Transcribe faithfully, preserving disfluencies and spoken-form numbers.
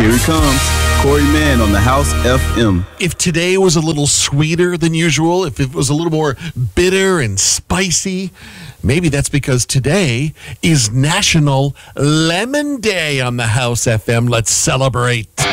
Here he comes. Corey Mann on the House F M. If today was a little sweeter than usual, if it was a little more bitter and spicy, maybe that's because today is National Lemon Day on the House F M. Let's celebrate.